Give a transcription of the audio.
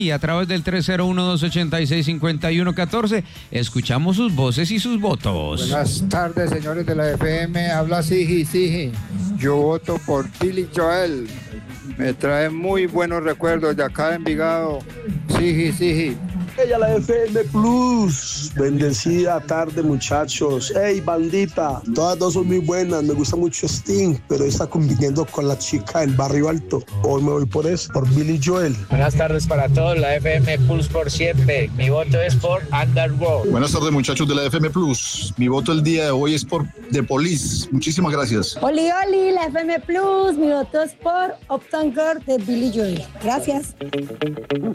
Y a través del 301-286-5114 escuchamos sus voces y sus votos. Buenas tardes, señores de la FM. Habla Sigi. Yo voto por Billy Joel. Me trae muy buenos recuerdos de acá de Envigado. Sigi. Ella la FM Plus. Bendecida tarde, muchachos. Hey, bandita. Todas dos son muy buenas. Me gusta mucho Sting, pero está compitiendo con la chica del Barrio Alto. Hoy me voy por eso, por Billy Joel. Buenas tardes para todos. La FM Plus por siempre. Mi voto es por Underworld. Buenas tardes, muchachos de la FM Plus. Mi voto el día de hoy es por The Police. Muchísimas gracias. Oli, la FM Plus. Mi voto es por Uptown Girl de Billy Joel. Gracias.